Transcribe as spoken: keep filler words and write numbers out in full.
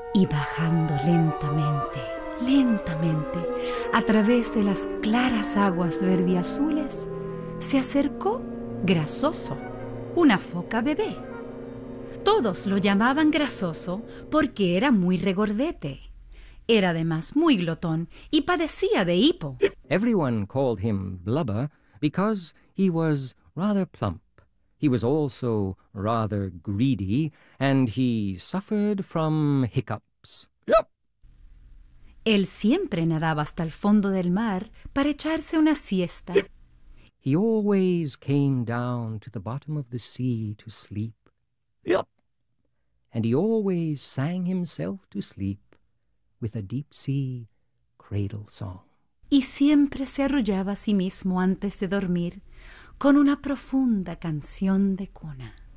Y bajando lentamente, lentamente, a través de las claras aguas verdiazules, se acercó Grasoso, una foca bebé. Todos lo llamaban Grasoso porque era muy regordete. Era además muy glotón y padecía de hipo. Everyone called him Blubber because he was rather plump. He was also rather greedy, and he suffered from hiccups. Yep. Él siempre nadaba hasta el fondo del mar para echarse una siesta. He always came down to the bottom of the sea to sleep. Yep. And he always sang himself to sleep with a deep-sea cradle song. Y siempre se arrullaba a sí mismo antes de dormir con una profunda canción de cuna.